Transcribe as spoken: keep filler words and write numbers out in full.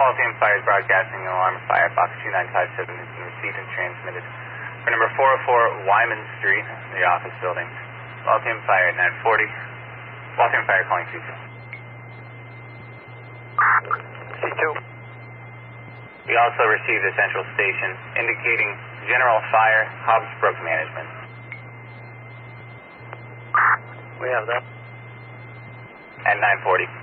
Waltham Fire is broadcasting an alarm of fire. Box two nine five seven has been received and transmitted for number four oh four Wyman Street, the office building. Waltham Fire at nine forty. Waltham Fire calling C two. C two. We also received a central station indicating general fire, Hobbsbrook management. We have that. At nine forty.